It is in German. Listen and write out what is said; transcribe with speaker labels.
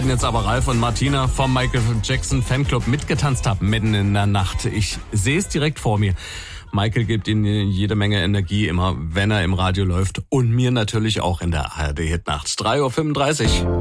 Speaker 1: Jetzt aber Ralf und Martina vom Michael Jackson Fanclub mitgetanzt haben, mitten in der Nacht. Ich sehe es direkt vor mir. Michael gibt ihnen jede Menge Energie immer, wenn er im Radio läuft. Und mir natürlich auch in der ARD Hitnacht. 3:35 Uhr.